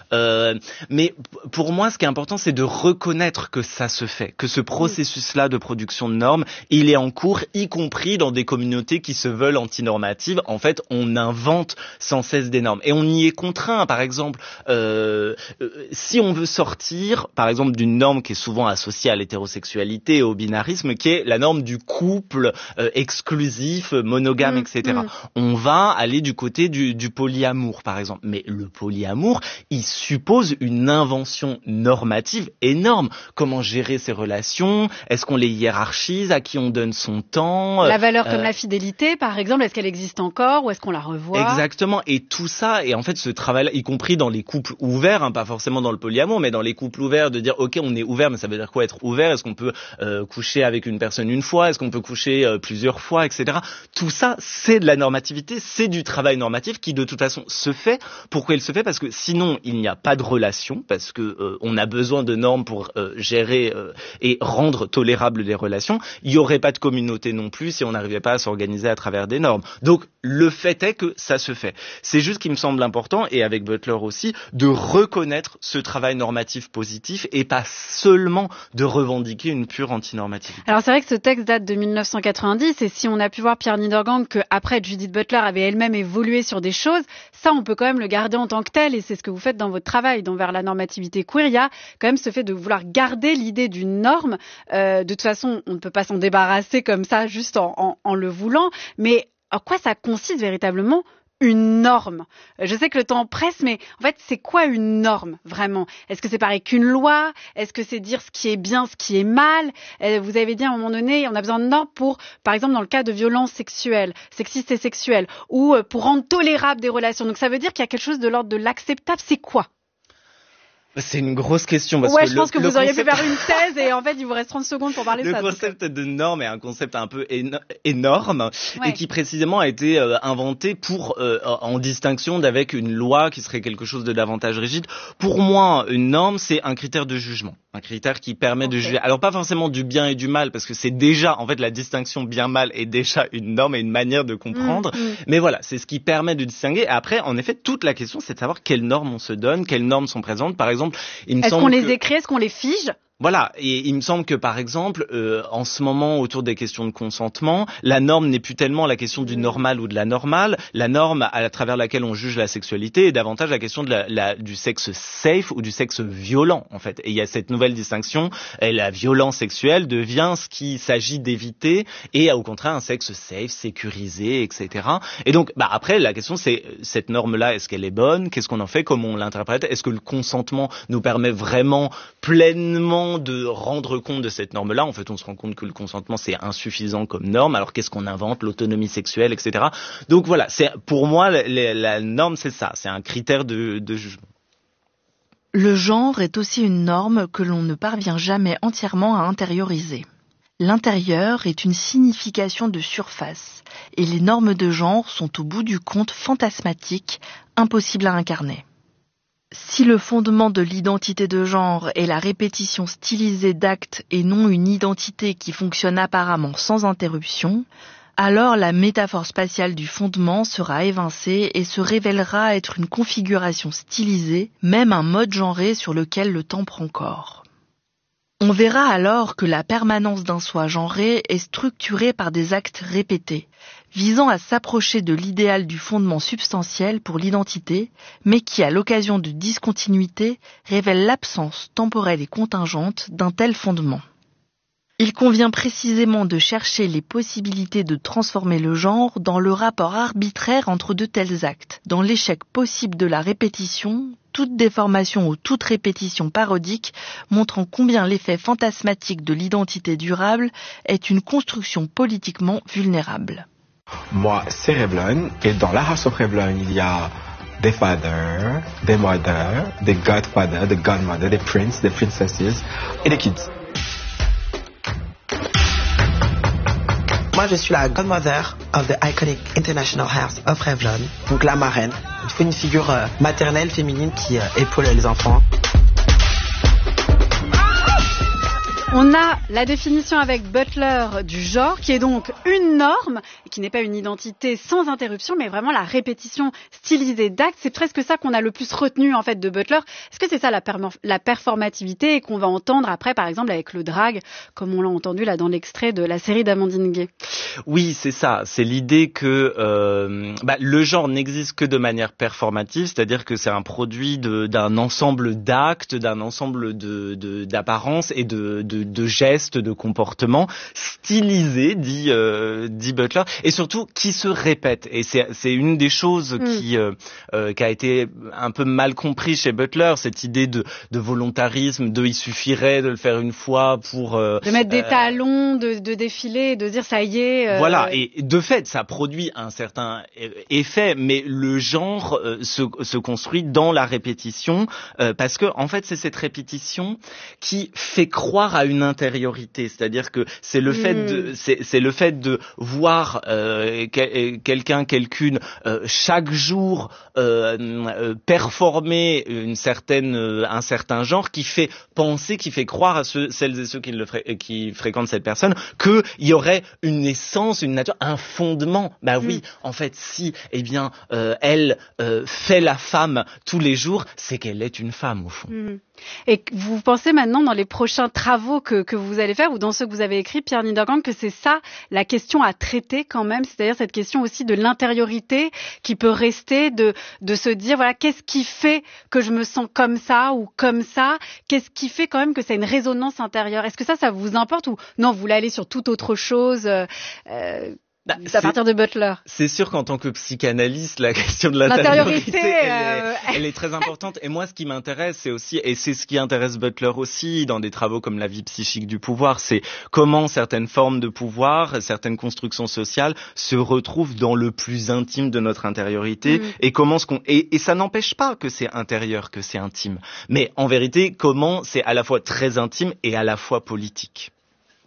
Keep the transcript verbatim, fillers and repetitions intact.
Euh, mais pour moi, ce qui est important, c'est de reconnaître que ça se fait, que ce processus-là de production de normes, il est en cours, y compris dans des communautés qui se veulent antinormatives. En fait, on invente sans cesse des normes. Et on y est contraint, par exemple, euh, euh, si on veut sortir, par exemple, d'une norme qui est souvent associée à l'hétérosexualité et au binarisme, qui est la norme du couple euh, exclusif, monogame, mmh, et cetera. Mmh. On va aller du côté du, du polyamour, par exemple. Mais le polyamour, il suppose une invention normative énorme. Comment gérer ces relations? Est-ce qu'on les hiérarchise? À qui on donne son temps? La valeur euh, comme la fidélité, par exemple, est-ce qu'elle existe encore ou est-ce qu'on la revoit? Exactement. Et tout ça, et en fait, ce travail, y compris dans les couples ouverts, hein, pas forcément dans le polyamour, mais dans les couples ouverts, de dire, ok, on est ouvert, mais ça veut dire quoi être ouvert? Est-ce qu'on peut euh, coucher avec une personne une fois? Est-ce qu'on peut coucher euh, plusieurs fois, et cetera. Tout ça, c'est de la normativité, c'est du travail normatif qui, de toute façon, se fait. Pourquoi il se fait? Parce que sinon, il n'y a pas de relation, parce que euh, on a besoin de normes pour euh, gérer euh, et rendre tolérables les relations. Il n'y aurait pas de communauté non plus si on n'arrivait pas à s'organiser à travers des normes. Donc, le fait est que ça se fait. C'est juste qu'il me semble important, et avec Butler aussi, de reconnaître ce travail normatif positif et pas seulement de revendiquer une pure antinormativité. Alors c'est vrai que ce texte date de mille neuf cent quatre-vingt-dix, et si on a pu voir Pierre Niedergang qu'après Judith Butler avait elle-même évolué sur des choses, ça on peut quand même le garder en tant que tel, et c'est ce que vous faites dans votre travail, dans Vers la normativité queer. Il y a quand même ce fait de vouloir garder l'idée d'une norme. Euh, de toute façon, on ne peut pas s'en débarrasser comme ça juste en, en, en le voulant, mais en quoi ça consiste véritablement une norme? Je sais que le temps presse, mais en fait, c'est quoi une norme, vraiment? Est-ce que c'est pareil qu'une loi? Est-ce que c'est dire ce qui est bien, ce qui est mal? Vous avez dit à un moment donné, on a besoin de normes pour, par exemple, dans le cas de violences sexuelles, sexistes et sexuelles, ou pour rendre tolérables des relations. Donc ça veut dire qu'il y a quelque chose de l'ordre de l'acceptable. C'est quoi? C'est une grosse question. Parce ouais, que je le, pense que vous concept... auriez pu faire une thèse et en fait, il vous reste trente secondes pour parler de le ça. Le concept donc... de norme est un concept un peu éno- énorme ouais. et qui précisément a été euh, inventé pour, euh, en distinction d'avec une loi qui serait quelque chose de davantage rigide. Pour moi, une norme, c'est un critère de jugement. Un critère qui permet okay. de juger. Alors pas forcément du bien et du mal, parce que c'est déjà, en fait, la distinction bien-mal est déjà une norme et une manière de comprendre. Mmh, mmh. Mais voilà, c'est ce qui permet de distinguer. Et après, en effet, toute la question, c'est de savoir quelles normes on se donne, quelles normes sont présentes. Par exemple, il me Est-ce semble qu'on les que... écrit, est-ce qu'on les fige? Voilà, et il me semble que par exemple, euh, en ce moment, autour des questions de consentement, la norme n'est plus tellement la question du normal ou de la normale. La norme à, à travers laquelle on juge la sexualité est davantage la question de la, la, du sexe safe ou du sexe violent, en fait. Et il y a cette nouvelle distinction, et la violence sexuelle devient ce qu'il s'agit d'éviter, et au contraire un sexe safe, sécurisé, et cetera. Et donc, bah après, la question c'est, cette norme-là, est-ce qu'elle est bonne? Qu'est-ce qu'on en fait? Comment on l'interprète? Est-ce que le consentement nous permet vraiment pleinement de rendre compte de cette norme-là? En fait, on se rend compte que le consentement, c'est insuffisant comme norme. Alors, qu'est-ce qu'on invente? L'autonomie sexuelle, et cetera. Donc, voilà. C'est, pour moi, la, la, la norme, c'est ça. C'est un critère de, de jugement. Le genre est aussi une norme que l'on ne parvient jamais entièrement à intérioriser. L'intérieur est une signification de surface, et les normes de genre sont au bout du compte fantasmatiques, impossibles à incarner. Si le fondement de l'identité de genre est la répétition stylisée d'actes et non une identité qui fonctionne apparemment sans interruption, alors la métaphore spatiale du fondement sera évincée et se révélera être une configuration stylisée, même un mode genré sur lequel le temps prend corps. On verra alors que la permanence d'un soi genré est structurée par des actes répétés, visant à s'approcher de l'idéal du fondement substantiel pour l'identité, mais qui, à l'occasion de discontinuité, révèle l'absence temporelle et contingente d'un tel fondement. Il convient précisément de chercher les possibilités de transformer le genre dans le rapport arbitraire entre de tels actes, dans l'échec possible de la répétition, toute déformation ou toute répétition parodique montrant combien l'effet fantasmatique de l'identité durable est une construction politiquement vulnérable. Moi, c'est Revlon, et dans la House of Revlon, il y a des fathers, des mothers, des godfathers, des godmothers, des princes, des princesses et des kids. Moi, je suis la godmother of the iconic International House of Revlon, donc la marraine. Il faut une figure euh, maternelle, féminine qui euh, épaule les enfants. On a la définition avec Butler du genre, qui est donc une norme, qui n'est pas une identité sans interruption, mais vraiment la répétition stylisée d'actes. C'est presque ça qu'on a le plus retenu en fait de Butler. Est-ce que c'est ça la, perma- la performativité et qu'on va entendre après, par exemple, avec le drag, comme on l'a entendu là dans l'extrait de la série d'Amandine Gay? Oui, c'est ça. C'est l'idée que euh, bah, le genre n'existe que de manière performative, c'est-à-dire que c'est un produit de, d'un ensemble d'actes, d'un ensemble de, de, d'apparences et de, de, de gestes, de comportements stylisés, dit, euh, dit Butler, et surtout qui se répètent. Et c'est, c'est une des choses mm. qui, euh, euh, qui a été un peu mal comprise chez Butler, cette idée de, de volontarisme, de il suffirait de le faire une fois pour... Euh, de mettre des euh, talons, de, de défiler, de dire ça y est... Euh... Voilà, et de fait, ça produit un certain effet, mais le genre euh, se, se construit dans la répétition, euh, parce que en fait, c'est cette répétition qui fait croire à une intériorité, c'est-à-dire que c'est le mmh. fait de, c'est, c'est le fait de voir euh, quel, quelqu'un, quelqu'une euh, chaque jour euh, euh, performer une certaine, euh, un certain genre qui fait penser, qui fait croire à ceux, celles et ceux qui, le fré- qui fréquentent cette personne qu'il y aurait une essence, une nature, un fondement. Bah oui, mmh. en fait, si, eh bien, euh, elle euh, fait la femme tous les jours, c'est qu'elle est une femme au fond. Mmh. Et vous pensez maintenant dans les prochains travaux que, que vous allez faire ou dans ceux que vous avez écrits, Pierre Niedergang, que c'est ça la question à traiter quand même, c'est-à-dire cette question aussi de l'intériorité qui peut rester, de, de se dire voilà qu'est-ce qui fait que je me sens comme ça ou comme ça, qu'est-ce qui fait quand même que c'est une résonance intérieure. Est-ce que ça, ça vous importe ou non, vous voulez aller sur toute autre chose euh, euh, Bah, à partir de Butler. C'est sûr qu'en tant que psychanalyste, la question de l'intériorité, l'intériorité elle, euh... est, elle est très importante. Et moi, ce qui m'intéresse, c'est aussi, et c'est ce qui intéresse Butler aussi, dans des travaux comme la vie psychique du pouvoir, c'est comment certaines formes de pouvoir, certaines constructions sociales se retrouvent dans le plus intime de notre intériorité, mmh. et comment ce qu'on, et, et ça n'empêche pas que c'est intérieur, que c'est intime. Mais en vérité, comment c'est à la fois très intime et à la fois politique.